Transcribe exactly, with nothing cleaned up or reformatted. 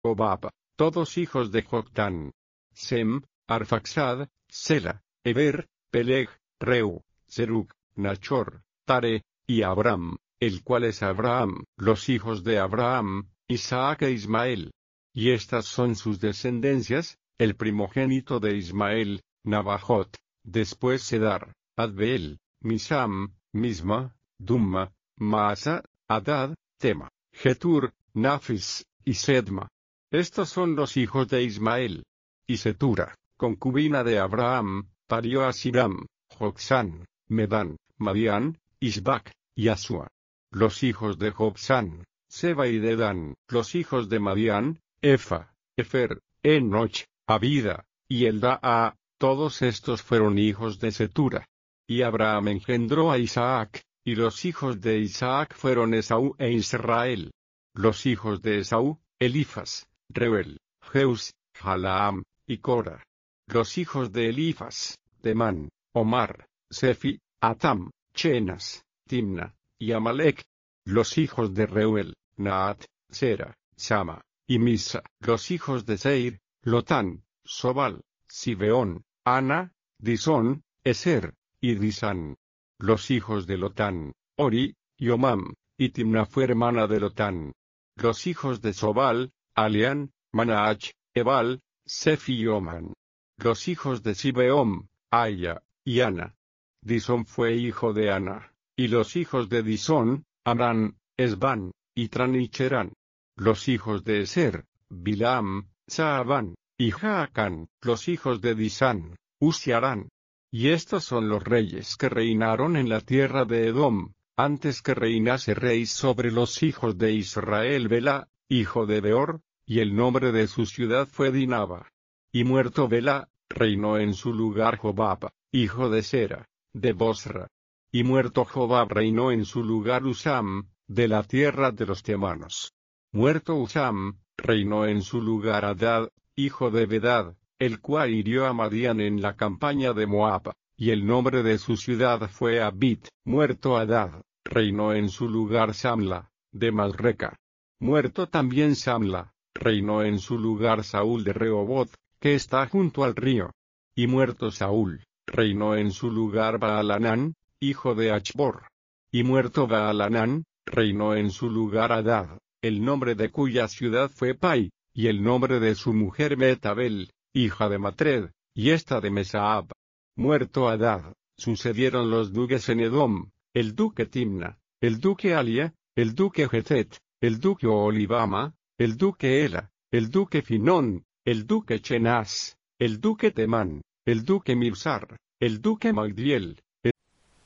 Hobab, todos hijos de Joctán. Sem, Arfaxad, Sela, Eber, Peleg, Reu, Serug, Nachor, Tare, y Abram, el cual es Abraham, los hijos de Abraham, Isaac e Ismael. Y estas son sus descendencias: el primogénito de Ismael, Nabajot, después Sedar, Adbeel, Misam, Misma, Dumma, Maasa, Adad, Tema, Getur, Nafis, y Sedma. Estos son los hijos de Ismael. Y Setura, concubina de Abraham, parió a Siram, Joksán, Medán, Madián, Isbac, y Asua. Los hijos de Joksán, Seba y Dedán. Los hijos de Madián, Efa, Efer, Enoch, Abida, y Eldaa. Todos estos fueron hijos de Setura. Y Abraham engendró a Isaac, y los hijos de Isaac fueron Esaú e Israel. Los hijos de Esaú, Elifas, Reuel, Jeus, Jalaam, y Cora. Los hijos de Elifas, Temán, Omar, Sefi, Atam, Chenas, Timna, y Amalek. Los hijos de Reuel, Naat, Sera, Sama, y Misa. Los hijos de Seir, Lotán, Sobal, Sibeón, Ana, Disón, Eser, y Disán. Los hijos de Lotán, Ori, Yomam, y Timna fue hermana de Lotán. Los hijos de Sobal, Alián, Manaach, Ebal, Sefi y Oman. Los hijos de Sibeón, Aya, y Ana. Disón fue hijo de Ana. Y los hijos de Disón, Amrán, Esban, y Tran y Cherán. Los hijos de Eser, Bilam, Saabán, y Jaacán. Los hijos de Disán, Uziarán. Y estos son los reyes que reinaron en la tierra de Edom, antes que reinase rey sobre los hijos de Israel. Bela, hijo de Beor, y el nombre de su ciudad fue Dinaba. Y muerto Bela, reinó en su lugar Jobab, hijo de Sera, de Bosra. Y muerto Jobab reinó en su lugar Usam, de la tierra de los temanos. Muerto Usam, reinó en su lugar Hadad, hijo de Bedad, el cual hirió a Madián en la campaña de Moab, y el nombre de su ciudad fue Abit. Muerto Hadad, reinó en su lugar Samla, de Masreca. Muerto también Samla, reinó en su lugar Saúl de Rehoboth, que está junto al río. Y muerto Saúl, reinó en su lugar Baalanán, hijo de Achbor. Y muerto Baalanán, reinó en su lugar Hadad, el nombre de cuya ciudad fue Pai, y el nombre de su mujer Metabel, hija de Matred, y esta de Mesaab. Muerto Hadad, sucedieron los duques en Edom, el duque Timna, el duque Alia, el duque Getet, el duque Olibama, el duque Ela, el duque Finón, el duque Chenaz, el duque Temán, el duque Mibsar, el duque Magdiel,